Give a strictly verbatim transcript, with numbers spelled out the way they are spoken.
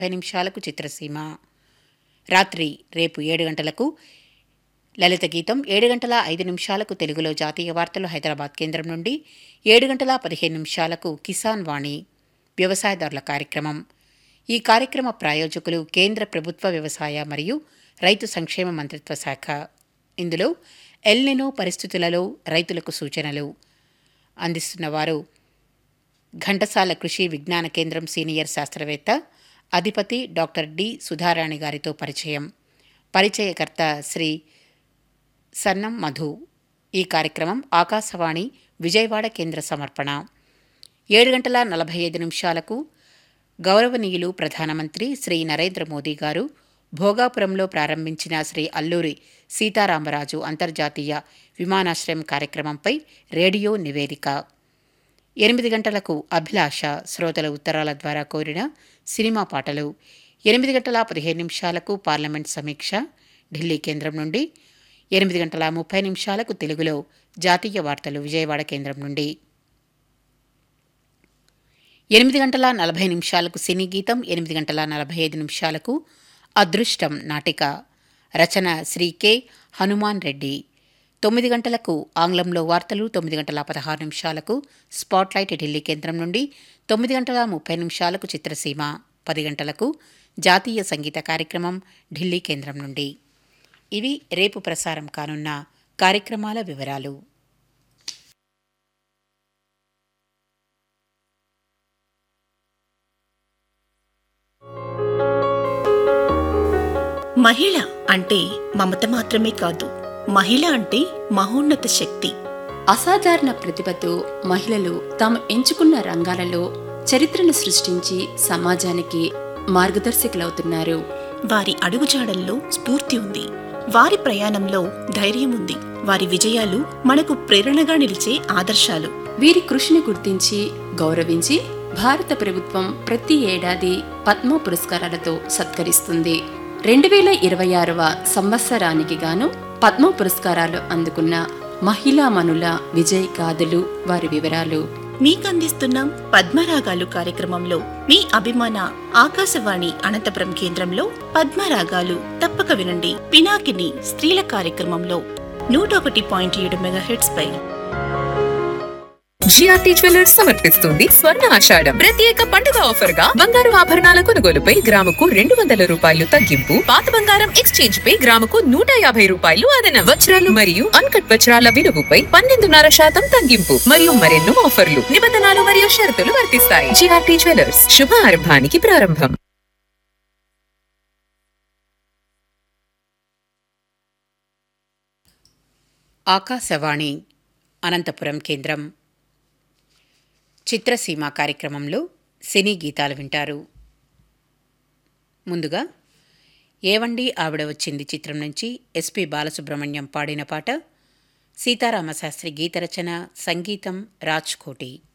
ముప్పై నిమిషాలకు చిత్రసీమ. రాత్రి రేపు ఏడు గంటలకు లలిత గీతం, ఏడు గంటల ఐదు నిమిషాలకు తెలుగులో జాతీయ వార్తలు హైదరాబాద్ కేంద్రం నుండి, ఏడు గంటల పదిహేను నిమిషాలకు కిసాన్ వాణి వ్యవసాయదారుల కార్యక్రమం. ఈ కార్యక్రమ ప్రాయోజకులు కేంద్ర ప్రభుత్వ వ్యవసాయ మరియు రైతు సంక్షేమ మంత్రిత్వ శాఖ. ఇందులో ఎల్నినో పరిస్థితులలో రైతులకు సూచనలు అందిస్తున్నవారు ఘంటసాల కృషి విజ్ఞాన కేంద్రం సీనియర్ శాస్త్రవేత్త అధిపతి డాక్టర్ డి సుధారాణి గారితో పరిచయం. పరిచయకర్త శ్రీ సన్నం మధు. ఈ కార్యక్రమం ఆకాశవాణి విజయవాడ కేంద్ర సమర్పణ. ఏడు గంటల నలభై ఐదు నిమిషాలకు గౌరవనీయులు ప్రధానమంత్రి శ్రీ నరేంద్ర మోదీ గారు భోగాపురంలో ప్రారంభించిన శ్రీ అల్లూరి సీతారామరాజు అంతర్జాతీయ విమానాశ్రయం కార్యక్రమంపై రేడియో నివేదిక. ఎనిమిది గంటలకు అభిలాష శ్రోతల ఉత్తరాల ద్వారా కోరిన సినిమా పాటలు. ఎనిమిది గంటల పదిహేను నిమిషాలకు పార్లమెంట్ సమీక్ష ఢిల్లీ కేంద్రం నుండి, ఎనిమిది గంటల ముప్పై నిమిషాలకు తెలుగులో జాతీయ వార్తలు విజయవాడ కేంద్రం నుండి, ఎనిమిది గంటల నలభై నిమిషాలకు సినీ గీతం, ఎనిమిది గంటల నలభై ఐదు నిమిషాలకు అదృష్టం నాటిక రచన శ్రీ కె హనుమాన్ రెడ్డి. తొమ్మిది గంటలకు ఆంగ్లంలో వార్తలు, తొమ్మిది గంటల పదహారు నిమిషాలకు స్పాట్లైట్ ఢిల్లీ కేంద్రం నుండి, తొమ్మిది గంటల ముప్పై నిమిషాలకు చిత్రసీమ, పది గంటలకు జాతీయ సంగీత కార్యక్రమం ఢిల్లీ కేంద్రం నుండి. ఇవి రేపు ప్రసారం కానున్న కార్యక్రమాల వివరాలు. మహిళ అంటే మమత మాత్రమే కాదు, మహిళ అంటే మహోన్నత శక్తి. అసాధారణ ప్రతిభతో మహిళలు తాము ఎంచుకున్న రంగాలలో చరిత్రను సృష్టించి సమాజానికి మార్గదర్శకులవుతున్నారు. వారి అడుగుజాడల్లో స్ఫూర్తి ఉంది, వారి ప్రయాణంలో ధైర్యం ఉంది, వారి విజయాలు మనకు ప్రేరణగా నిలిచే ఆదర్శాలు. వీరి కృషిని గుర్తించి గౌరవించి భారత ప్రభుత్వం ప్రతి ఏడాది పద్మ పురస్కారాలతో సత్కరిస్తుంది. రెండు వేల ఇరవై ఆరవ సంవత్సరానికి గాను పద్మ పురస్కారాలు అందుకున్న మహిళామణుల విజయ్ గాథలు, వారి వివరాలు మీకందిస్తున్నాం పద్మరాగాలు కార్యక్రమంలో. మీ అభిమాన ఆకాశవాణి అనంతపురం కేంద్రంలో పద్మరాగాలు తప్పక వినండి. పినాకిని స్త్రీల కార్యక్రమంలో నూట ఒకటి పాయింట్ ఏడు మెగాహెర్ట్జ్ పై. జిఆర్టీ జ్యువెలర్స్ సమర్పిస్తుంది స్వర్ణ ఆషాఢం ప్రత్యేక పండుగ ఆఫర్ గా బంగారు ఆభరణాల కొనుగోలుపై గ్రాముకు రెండు వందల రూపాయలు తగ్గింపు, పాత బంగారం ఎక్స్చేంజ్ పై గ్రాముకు నూట యాభై రూపాయలు అదనం, వజ్రాలు మరియు అన్కట్ వజ్రాల విలువపై పన్నెండున్నర శాతం తగ్గింపు మరియు మరెన్నో ఆఫర్లు, నిబంధనలు మరియు షరతులు వర్తిస్తాయి. జిఆర్టీ జ్యువెలర్స్ శుభ ఆరంభానికి ప్రారంభం. ఆకాశవాణి అనంతపురం కేంద్రం. చిత్రసీమ కార్యక్రమంలో సినీ గీతాలు వింటారు. ముందుగా ఏవండి ఆవిడ వచ్చింది చిత్రం నుంచి ఎస్పి బాలసుబ్రహ్మణ్యం పాడిన పాట. సీతారామశాస్త్రి గీతరచన, సంగీతం రాజ్ కోటి.